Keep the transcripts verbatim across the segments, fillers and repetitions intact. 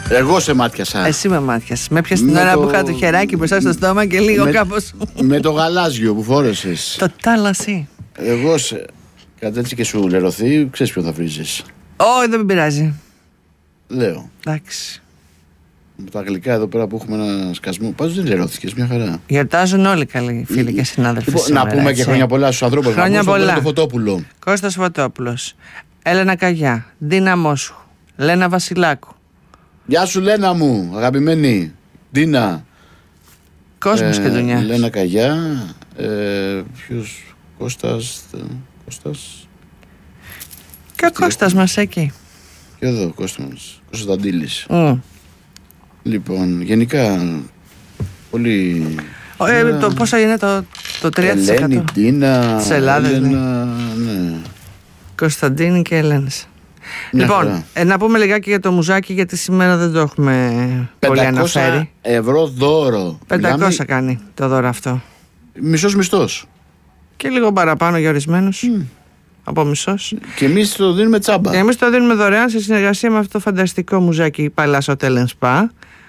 Εγώ σε μάτιασα. Εσύ με μάτιασες. Με πιάσε την ώρα το... που είχα το χεράκι μπροστά στο στόμα και λίγο με... κάπως. Με το γαλάζιο που φόρεσες. Το τάλασι. Εγώ σε. Κάτι έτσι και σου λερωθεί, ξέρεις ποιο θα βρίζεις. Όχι, δεν με πειράζει. Λέω. Εντάξει. Με τα γλυκά εδώ πέρα που έχουμε ένα σκασμό. Πάντως δεν λερώθηκες, μια χαρά. Γιορτάζουν όλοι καλοί φίλοι και συνάδελφοι. Λοιπόν, να πούμε έτσι. Και χρόνια πολλά στους ανθρώπους. Χρόνια πολλά. Το Φωτόπουλο. Κώστας Φωτόπουλος. Έλενα Καγιά. Ντίνα Μόσχου. Λένα Βασιλάκου. Γεια σου Λένα μου, αγαπημένη. Ντίνα. Κόσμος ε, και δουλειά. Λένα Καγιά. Ε, ποιος. Κώστας. Κώστας. Και ο Κώστας μας εκεί. Και εδώ, Κώστας μας. Κώστας Δαντήλης. Mm. Λοιπόν, γενικά πολύ. Ε, ε, το, πόσο είναι το, το τρία τοις εκατό. Ελένη, Ντίνα. Της Ελλάδας. Έλενα, ναι. Κωνσταντίνη και Ελένης. Λοιπόν, ε, να πούμε λιγάκι για το μουζάκι, γιατί σήμερα δεν το έχουμε πολύ αναφέρει. Ευρώ δώρο. πεντακόσια Μιλάμε... κάνει το δώρο αυτό. Μισός μισθός. Και λίγο παραπάνω για ορισμένους. Mm. Από μισός. Και εμείς το δίνουμε τσάμπα. Και εμείς το δίνουμε δωρεάν σε συνεργασία με αυτό το φανταστικό μουζάκι Palace Hotel and Spa,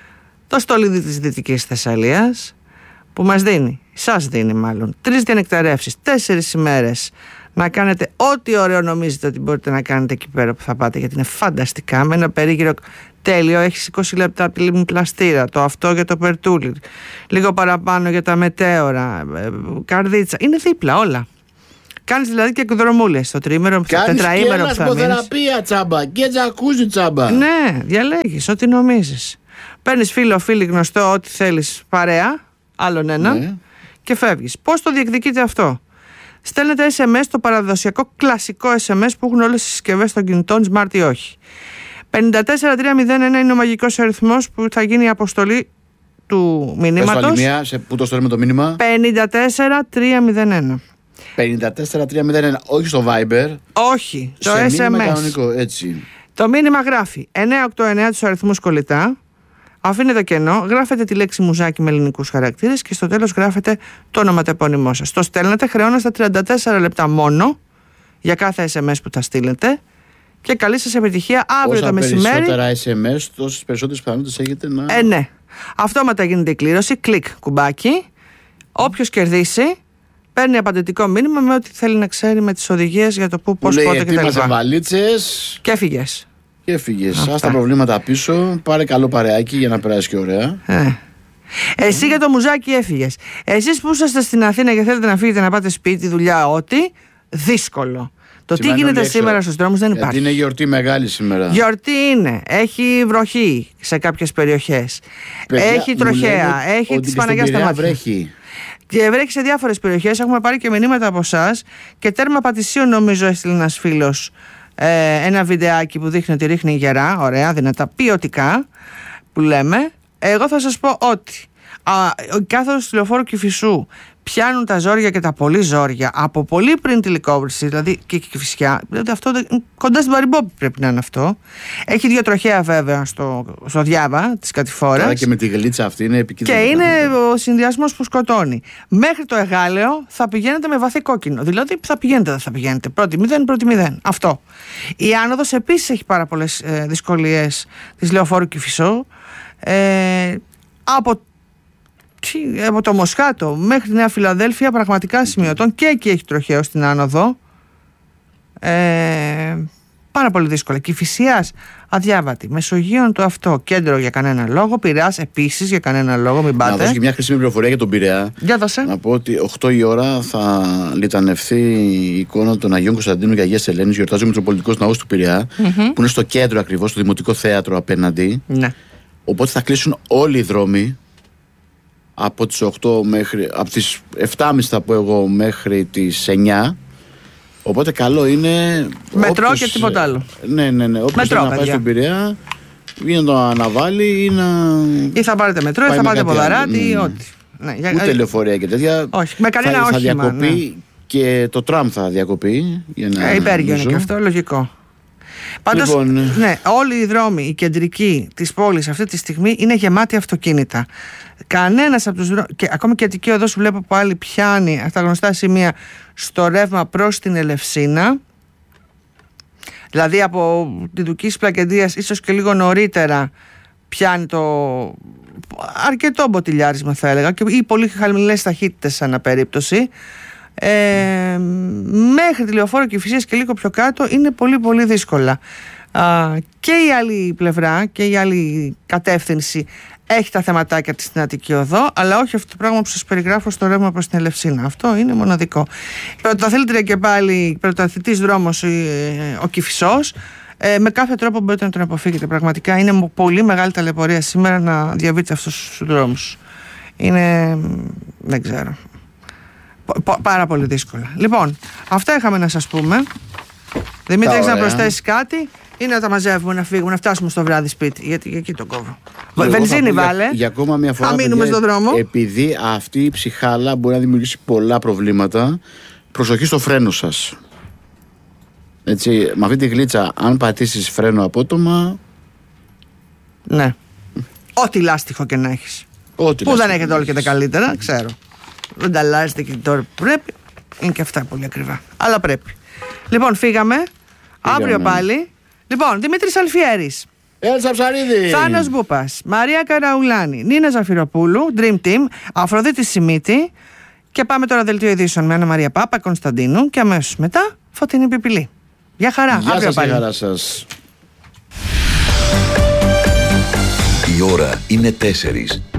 το στολίδι της Δυτικής Θεσσαλίας, που μας δίνει, σας δίνει μάλλον, τρεις διανεκταρεύσεις, τέσσερις ημέρες να κάνετε ό,τι ωραίο νομίζετε ότι μπορείτε να κάνετε εκεί πέρα που θα πάτε, γιατί είναι φανταστικά, με ένα περίγυρο τέλειο. Έχεις είκοσι λεπτά από τη λίμνη Πλαστήρα, το αυτό για το Περτούλι, λίγο παραπάνω για τα μετέωρα, Καρδίτσα, είναι δίπλα όλα. Κάνεις δηλαδή και εκδρομούλες στο τρίμερο, στο τετραήμερο που θα μείνεις. Κάνεις και λασποθεραπεία τσάμπα και τζακούζι τσάμπα. Ναι, διαλέγεις ό,τι νομίζεις. Παίρνεις φίλο, φίλη, γνωστό, ό,τι θέλεις, παρέα, άλλον έναν, ναι. Και φεύγεις. Πώς το διεκδικείτε αυτό? Στέλνετε ες εμ ες, το παραδοσιακό κλασικό ες εμ ες που έχουν όλες τις συσκευές των κινητών, smart ή όχι. πέντε τέσσερα τρία μηδέν ένα είναι ο μαγικός αριθμός που θα γίνει η αποστολή του μηνύματος. Πες μία, σε πού το στέλνουμε το μήνυμα? πέντε τέσσερα τρία μηδέν ένα. πέντε τέσσερα τρία μηδέν ένα, όχι στο Viber. Όχι, το σε ες εμ ες. Κανονικό, έτσι. Το μήνυμα γράφει εννιά οκτώ εννιά τους αριθμούς κολλητά. Αφήνετε κενό, γράφετε τη λέξη μουζάκι με ελληνικούς χαρακτήρες και στο τέλος γράφετε το ονοματεπώνυμό σας. Το στέλνετε χρεώναστα τριάντα τέσσερα λεπτά μόνο για κάθε ες εμ ες που θα στείλετε και καλή σας επιτυχία αύριο το μεσημέρι. Όσο περισσότερα ες εμ ες, τόσες περισσότερες πιθανότητες έχετε να. Ε, ναι. Αυτόματα γίνεται η κλήρωση. Κλικ κουμπάκι. Όποιος κερδίσει παίρνει απαντητικό μήνυμα με ό,τι θέλει να ξέρει, με τις οδηγίες για το πού, πώς, πότε κτλ. Ετοίμασε βαλίτσες και έφυγες. Και έφυγες. Ας τα προβλήματα πίσω. Πάρε καλό παρεάκι για να περάσει και ωραία. Ε. Εσύ mm. για το μουζάκι έφυγες. Εσείς που είσαστε στην Αθήνα και θέλετε να φύγετε να πάτε σπίτι, δουλειά, ό,τι, δύσκολο. Το σήμερα τι γίνεται σήμερα στους δρόμους δεν υπάρχει. Γιατί είναι γιορτή μεγάλη σήμερα. Γιορτή είναι. Έχει βροχή σε κάποιες περιοχές. Παιδιά, έχει τροχέα. Έχει τις Παναγιάς στα μάτια. Βρέχει. Και βρέχει σε διάφορες περιοχές. Έχουμε πάρει και μηνύματα από εσάς. Και τέρμα Πατησίων, νομίζω, έστειλε ένας φίλος ε, ένα βιντεάκι που δείχνει ότι ρίχνει γερά. Ωραία, δυνατά, ποιοτικά. Που λέμε. Εγώ θα σας πω ότι α, ο κάθοδος του λεωφόρου Κηφισού πιάνουν τα ζόρια και τα πολύ ζόρια από πολύ πριν τη Λυκόβρηση, δηλαδή και η Κηφισιά. Δηλαδή αυτό, κοντά στην Παρυμπόπη πρέπει να είναι αυτό. Έχει δύο τροχαία βέβαια στο, στο διάβα της κατηφόρας. Άρα και με τη γλίτσα αυτή είναι επικίνδυνο. Και είναι ο συνδυασμός που σκοτώνει. Μέχρι το Εγάλεο θα πηγαίνετε με βαθύ κόκκινο. Δηλαδή θα πηγαίνετε, δεν θα πηγαίνετε. Πρώτη μηδέν, πρώτη μηδέν. Αυτό. Η άνοδος επίσης έχει πάρα πολλές ε, δυσκολίες της λεωφόρου Κηφισού. Ε, από από το Μοσχάτο μέχρι τη Νέα Φιλαδέλφια πραγματικά σημειωτών και εκεί έχει τροχαίο στην άνοδο, ε, πάρα πολύ δύσκολα. Κηφισιάς αδιάβατη, Μεσογείων το αυτό, Κέντρο για κανένα λόγο, Πειραιάς επίσης για κανένα λόγο, μην πάτε. Να δώσω και μια χρήσιμη πληροφορία για τον Πειραιά. Για δώσε. Να πω ότι οκτώ η ώρα θα λιτανευθεί η εικόνα των Αγίων Κωνσταντίνου και Αγίας Ελένης. Γιορτάζει ο Μητροπολιτικός Ναός του Πειραιά, mm-hmm. που είναι στο κέντρο ακριβώς, στο Δημοτικό Θέατρο απέναντι. Ναι. Οπότε θα κλείσουν όλοι οι δρόμοι από τις οκτώ μέχρι, από τις επτά και μισή θα πω εγώ μέχρι τις εννιά. Οπότε καλό είναι. Μετρό όποιος, και τίποτα άλλο. Ναι, ναι, ναι. Όποιος θέλει να πάει στον Πειραιά ή να το αναβάλει ή να. Ή θα πάρετε μετρό ή θα πάρετε ποδαράτη ή ό,τι. Ναι, για... Ούτε λεωφορεία και τέτοια. Όχι, με κανένα θα, όχημα. Θα διακοπεί ναι. Και το τραμ θα διακοπεί. Ε, υπέργειο είναι και αυτό, λογικό. Πάντως, λοιπόν, ναι, όλοι οι δρόμοι, οι κεντρικοί της πόλης αυτή τη στιγμή είναι γεμάτοι αυτοκίνητα. Κανένας από τους δρόμους, και ακόμη και η Αττική Οδός που βλέπω πάλι πιάνει αυτά τα γνωστά σημεία στο ρεύμα προς την Ελευσίνα. Δηλαδή από τη Δουκής Πλακεντίας, ίσως και λίγο νωρίτερα, πιάνει το αρκετό μποτιλιάρισμα, θα έλεγα, ή πολύ χαμηλές ταχύτητες ανά περίπτωση. Ε, μέχρι τη Λεωφόρο Κηφισίας και λίγο πιο κάτω είναι πολύ πολύ δύσκολα. Α, και η άλλη πλευρά και η άλλη κατεύθυνση έχει τα θεματάκια της στην Αττική Οδό, αλλά όχι αυτό το πράγμα που σας περιγράφω στο ρεύμα προς την Ελευσίνα. Αυτό είναι μοναδικό. Πρωταθλήτρια και πάλι, πρωταθλητής δρόμος ο Κηφισός. Ε, με κάθε τρόπο μπορείτε να τον αποφύγετε. Πραγματικά είναι πολύ μεγάλη ταλαιπωρία σήμερα να διαβείτε αυτούς τους δρόμους. Είναι, δεν ξέρω, πάρα πολύ δύσκολα. Λοιπόν, αυτά είχαμε να σας πούμε. Δημήτρη, έχεις να προσθέσεις κάτι ή να τα μαζεύουμε, να φύγουμε, να φτάσουμε στο βράδυ σπίτι? Γιατί εκεί τον κόβω. Βενζίνη βάλε. Για, για ακόμα μια φορά. Θα μείνουμε στον δρόμο. Επειδή αυτή η ψυχάλα μπορεί να δημιουργήσει πολλά προβλήματα, προσοχή στο φρένο σας. Έτσι, με αυτή τη γλίτσα, αν πατήσεις φρένο απότομα. Ναι. Ό,τι λάστιχο και να έχεις. Ό,τι που δεν έχετε όλοι και τα καλύτερα, ξέρω. Δεν τα αλλάζετε και τώρα που πρέπει. Είναι και αυτά πολύ ακριβά. Αλλά πρέπει. Λοιπόν, φύγαμε. φύγαμε. Αύριο πάλι. Λοιπόν, Δημήτρης Αλφιέρης. Έλσα Ψαρίδη. Θάνος Μπούπας. Μαρία Καραουλάνη. Νίνα Ζαφυροπούλου. Dream Team. Αφροδίτη Σιμίτη. Και πάμε τώρα δελτίο ειδήσεων με Άννα Μαρία Πάπα Κωνσταντίνου. Και αμέσως μετά Φωτεινή Πιπηλή. Γεια χαρά. Γεια αύριο σας, πάλι. γεια χαρά σας. Η ώρα είναι τέσσερις.